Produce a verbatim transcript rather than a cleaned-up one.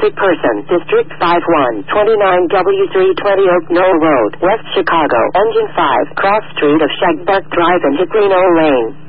Missing person. District five one, twenty-nine W three twenty Oak Knoll Road, West Chicago. Engine five, cross street of Shagbuck Drive and Hickory Knoll Lane.